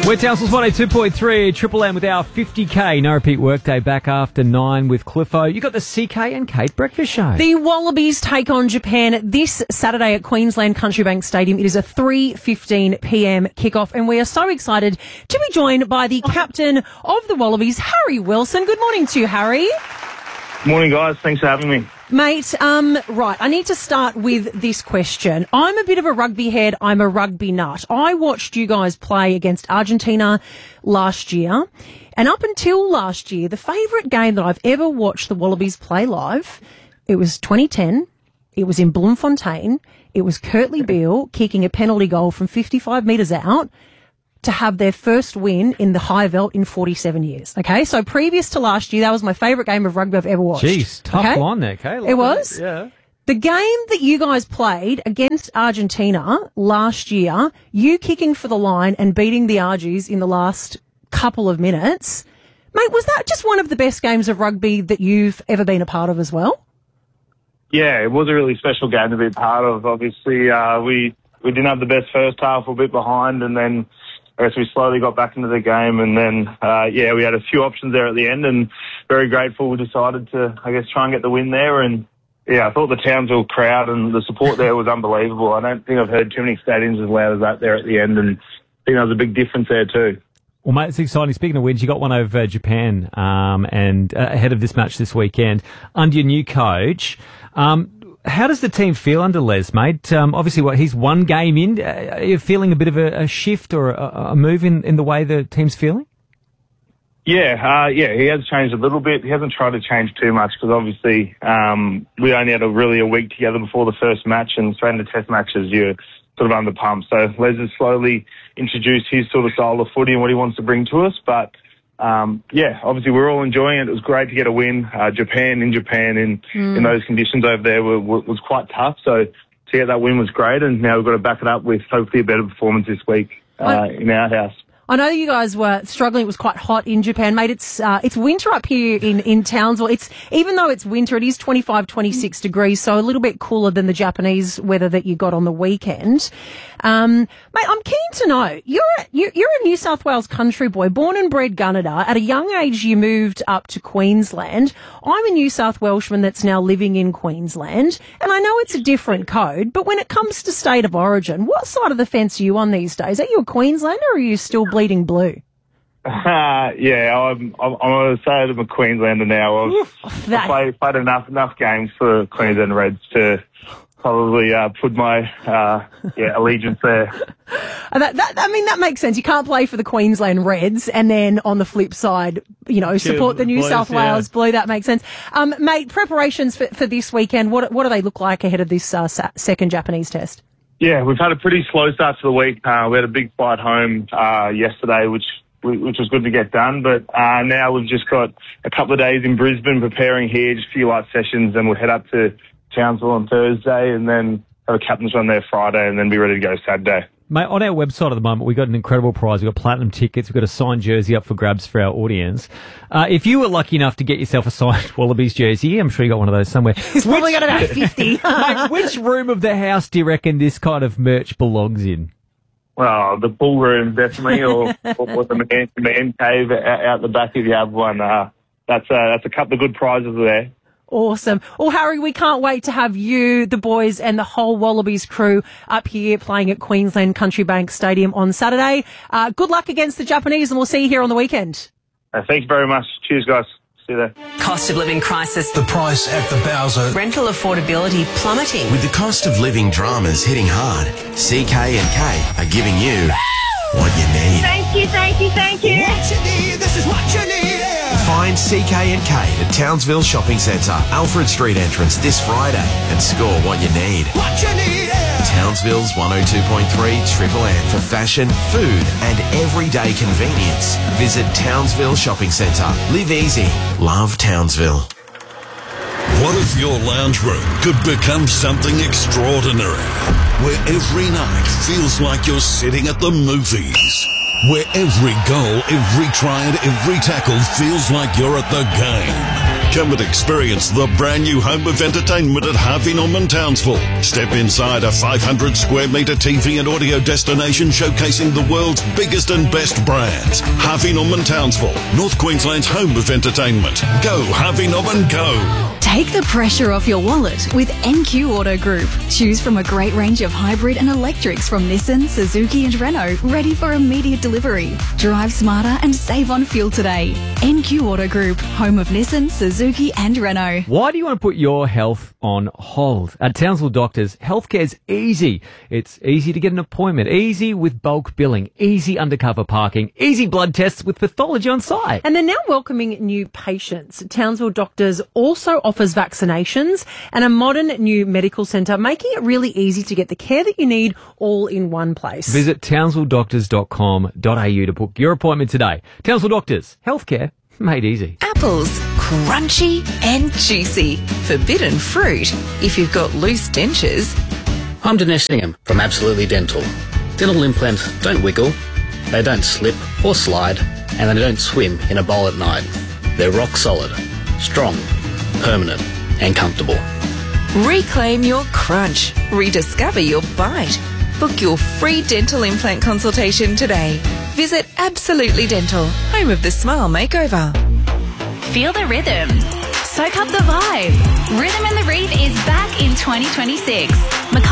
We're Townsville's 102.3 Triple M with our 50K no repeat workday back after 9 with Cliffo. You got the CK and Kate breakfast show. The Wallabies take on Japan this Saturday at Queensland Country Bank Stadium. It is a 3:15 p.m. kickoff, and we are so excited to be joined by the captain of the Wallabies, Harry Wilson. Good morning to you, Harry. Morning, guys. Thanks for having me. Mate, right, I need to start with this question. I'm a bit of a rugby head. I'm a rugby nut. I watched you guys play against Argentina last year, and up until last year, the favourite game that I've ever watched the Wallabies play live, it was 2010. It was in Bloemfontein. It was Kurtley Beale kicking a penalty goal from 55 metres out to have their first win in the high veld in 47 years. Okay, so previous to last year, that was my favourite game of rugby I've ever watched. Jeez, tough line there, Kate. It was? Yeah. The game that you guys played against Argentina last year, you kicking for the line and beating the Argies in the last couple of minutes, mate, was that just one of the best games of rugby that you've ever been a part of as well? Yeah, it was a really special game to be a part of. Obviously, we didn't have the best first half, we're a bit behind, and then I guess we slowly got back into the game, and then, we had a few options there at the end, and very grateful we decided to, I guess, try and get the win there. And, yeah, I thought the Townsville crowd and the support there was unbelievable. I don't think I've heard too many stadiums as loud as that there at the end, and I think there was a big difference there too. Well, mate, it's exciting. Speaking of wins, you got one over Japan and ahead of this match this weekend under your new coach. How does the team feel under Les, mate? Obviously, he's one game in. Are you feeling a bit of a shift or a move in the way the team's feeling? Yeah, he has changed a little bit. He hasn't tried to change too much because obviously we only had a week together before the first match, and straight into test matches you're sort of under pump. So Les has slowly introduced his sort of style of footy and what he wants to bring to us, but obviously we're all enjoying it. It was great to get a win. Japan in those conditions over there was quite tough. So to get that win was great, and now we've got to back it up with hopefully a better performance this week in our house. I know you guys were struggling. It was quite hot in Japan, mate. It's winter up here in Townsville. Even though it's winter, it is 25, 26 degrees, so a little bit cooler than the Japanese weather that you got on the weekend. Mate, I'm keen to know, you're a New South Wales country boy, born and bred Gunnedah. At a young age, you moved up to Queensland. I'm a New South Welshman that's now living in Queensland, and I know it's a different code, but when it comes to state of origin, what side of the fence are you on these days? Are you a Queenslander or are you still bleeding blue? I'm on the side of a Queenslander now. I've played enough games for Queensland Reds to probably put my allegiance there. That makes sense. You can't play for the Queensland Reds and then on the flip side, support the New South Wales Blue. That makes sense. Mate, preparations for this weekend, what do they look like ahead of this second Japanese test? Yeah, we've had a pretty slow start to the week. We had a big flight home yesterday, which was good to get done. But now we've just got a couple of days in Brisbane preparing here, just a few light sessions, and we'll head up to Townsville on Thursday and then have a captain's run there Friday and then be ready to go Saturday. Mate, on our website at the moment, we've got an incredible prize. We've got platinum tickets. We've got a signed jersey up for grabs for our audience. If you were lucky enough to get yourself a signed Wallabies jersey, I'm sure you got one of those somewhere. It's probably got about 50. Mate, which room of the house do you reckon this kind of merch belongs in? Well, the pool room, definitely, or the man cave out the back if you have one. That's a couple of good prizes there. Awesome. Well, Harry, we can't wait to have you, the boys, and the whole Wallabies crew up here playing at Queensland Country Bank Stadium on Saturday. Good luck against the Japanese, and we'll see you here on the weekend. Thanks very much. Cheers, guys. See you there. Cost of living crisis. The price at the Bowser. Rental affordability plummeting. With the cost of living dramas hitting hard, CK and K are giving you what you need. Thank you, thank you, thank you. What you need, this is what you need. Find CK and K at Townsville Shopping Centre, Alfred Street entrance this Friday, and score what you need. What you need. Townsville's 102.3 Triple M for fashion, food and everyday convenience. Visit Townsville Shopping Centre. Live easy. Love Townsville. What if your lounge room could become something extraordinary? Where every night feels like you're sitting at the movies. Where every goal, every try and every tackle feels like you're at the game. Come and experience the brand new home of entertainment at Harvey Norman Townsville. Step inside a 500 square metre TV and audio destination showcasing the world's biggest and best brands. Harvey Norman Townsville, North Queensland's home of entertainment. Go Harvey Norman, go! Take the pressure off your wallet with NQ Auto Group. Choose from a great range of hybrid and electrics from Nissan, Suzuki and Renault, ready for immediate delivery. Drive smarter and save on fuel today. NQ Auto Group, home of Nissan, Suzuki and Renault. Why do you want to put your health on hold? At Townsville Doctors, healthcare's easy. It's easy to get an appointment, easy with bulk billing, easy undercover parking, easy blood tests with pathology on site. And they're now welcoming new patients. Townsville Doctors also offers vaccinations and a modern new medical centre, making it really easy to get the care that you need all in one place. Visit townsvilledoctors.com.au to book your appointment today. Townsville Doctors, healthcare made easy. Apples, crunchy and juicy. Forbidden fruit if you've got loose dentures. I'm Dinesh Singham from Absolutely Dental. Dental implants don't wiggle, they don't slip or slide, and they don't swim in a bowl at night. They're rock solid, strong, permanent and comfortable. Reclaim your crunch. Rediscover your bite. Book your free dental implant consultation today. Visit Absolutely Dental, home of the Smile Makeover. Feel the rhythm. Soak up the vibe. Rhythm and the Reef is back in 2026.